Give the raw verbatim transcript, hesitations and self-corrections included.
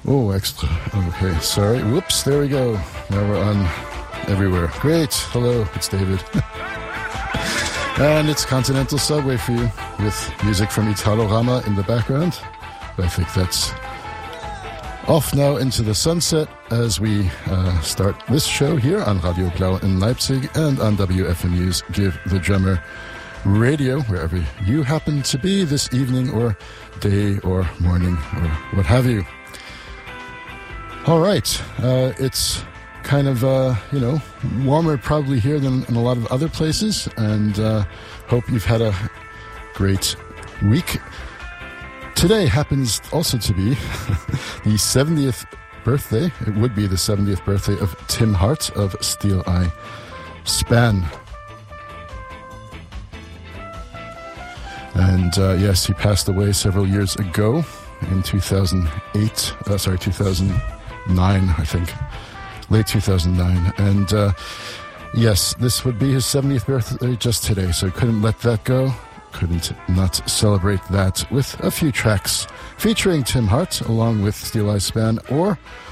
Oh, extra. Okay, sorry. Whoops, there we go. Now we're on everywhere. Great. Hello, it's David. And it's Continental Subway for you with music from Italorama in the background. I think that's off now into the sunset as we uh, start this show here on Radio Blau in Leipzig and on W F M U's Give the Drummer Radio, wherever you happen to be this evening or day or morning or what have you. All right, uh, it's kind of, uh, you know, warmer probably here than in a lot of other places, and uh, hope you've had a great week. Today happens also to be the seventieth birthday, it would be the seventieth birthday of Tim Hart of Steel Eye Span. And uh, yes, he passed away several years ago in two thousand eight, uh, sorry, two thousand nine, I think, late two thousand nine. And uh, yes, this would be his seventieth birthday just today, so couldn't let that go. Couldn't not celebrate that with a few tracks featuring Tim Hart along with Steel Eye Span or